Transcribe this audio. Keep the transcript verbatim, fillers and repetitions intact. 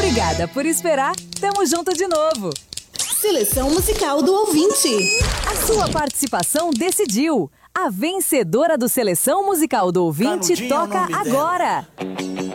Obrigada por esperar. Tamo junto de novo. Seleção musical do ouvinte. A sua participação decidiu. A vencedora do Seleção Musical do Ouvinte Canudinho é o toca nome dela. agora.